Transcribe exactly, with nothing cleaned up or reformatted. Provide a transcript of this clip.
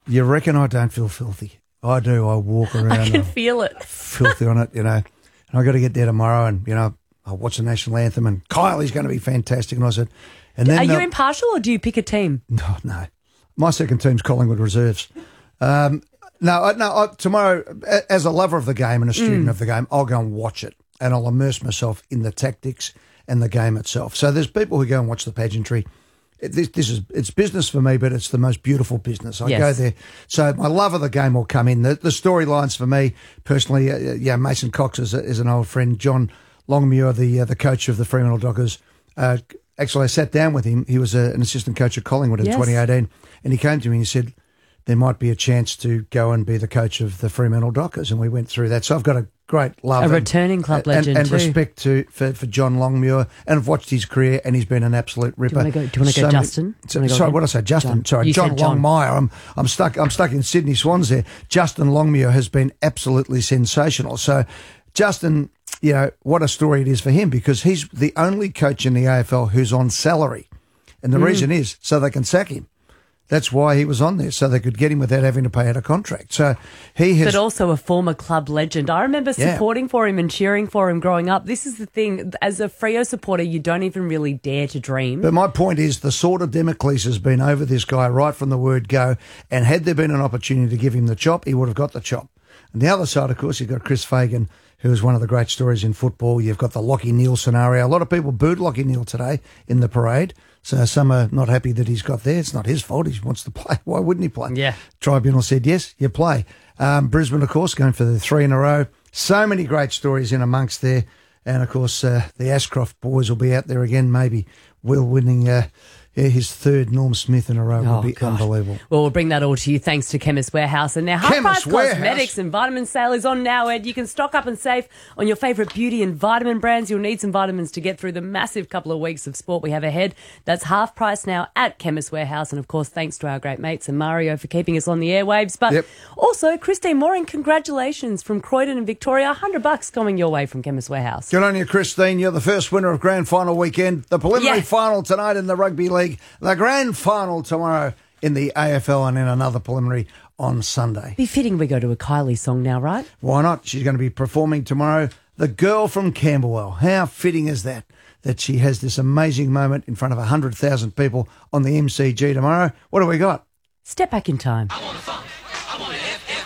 You reckon I don't feel filthy? I do. I walk around. I can feel it. Filthy on it, you know. And I got to get there tomorrow, and you know, I'll watch the national anthem, and Kylie's going to be fantastic. And I said, and then are you uh, impartial or do you pick a team? No, no. My second team's Collingwood Reserves. Um, no, I- no. I, tomorrow, a- as a lover of the game and a student Mm. of the game, I'll go and watch it, and I'll immerse myself in the tactics and the game itself. So there's people who go and watch the pageantry. It- This, this is it's business for me, but it's the most beautiful business. I Yes. go there, so my love of the game will come in. The, the storylines for me personally, uh, yeah, Mason Cox is, a, is an old friend. John Longmuir, the uh, the coach of the Fremantle Dockers. Uh, actually, I sat down with him. He was a, an assistant coach at Collingwood in Yes. twenty eighteen, and he came to me and he said there might be a chance to go and be the coach of the Fremantle Dockers, and we went through that. So I've got a great love A and- returning club and, legend and too. respect to for, for John Longmuir, and I've watched his career, and he's been an absolute ripper. wanna go- do you wanna go many- Justin? So, Do you wanna go sorry, again? what did I say? Justin. John. Sorry, You John said John. Longmire. I'm I'm stuck. I'm stuck in Sydney Swans there. Justin Longmuir has been absolutely sensational. So, Justin, you know what a story it is for him, because he's the only coach in the A F L who's on salary, and the Mm. reason is so they can sack him. That's why he was on there, so they could get him without having to pay out a contract. So he has. But also a former club legend. I remember Yeah. supporting for him and cheering for him growing up. This is the thing. As a Freo supporter, you don't even really dare to dream. But my point is, the sword of Damocles has been over this guy right from the word go, and had there been an opportunity to give him the chop, he would have got the chop. And the other side, of course, you've got Chris Fagan, who is one of the great stories in football. You've got the Lockie Neal scenario. A lot of people booed Lockie Neal today in the parade, so some are not happy that he's got there. It's not his fault. He wants to play. Why wouldn't he play? Yeah. Tribunal said, yes, you play. Um, Brisbane, of course, going for the three in a row. So many great stories in amongst there. And, of course, uh, the Ashcroft boys will be out there again, maybe Will winning uh, yeah, his third Norm Smith in a row. Oh, Would be God. unbelievable. Well, we'll bring that all to you thanks to Chemist Warehouse. And now Half Chemist Price Warehouse? Cosmetics and Vitamin Sale is on now, Ed. You can stock up and save on your favourite beauty and vitamin brands. You'll need some vitamins to get through the massive couple of weeks of sport we have ahead. That's half price now at Chemist Warehouse. And, of course, thanks to our great mates and Mario for keeping us on the airwaves. But Yep. also, Christine Mooring, congratulations from Croydon and Victoria. one hundred bucks coming your way from Chemist Warehouse. Good on you, Christine. You're the first winner of Grand Final weekend. The preliminary Yeah. final tonight in the Rugby League. The Grand Final tomorrow in the A F L, and then another preliminary on Sunday. Be fitting we go to a Kylie song now, right? Why not? She's going to be performing tomorrow. The Girl from Camberwell. How fitting is that? That she has this amazing moment in front of one hundred thousand people on the M C G tomorrow. What do we got? Step back in time. I wanna find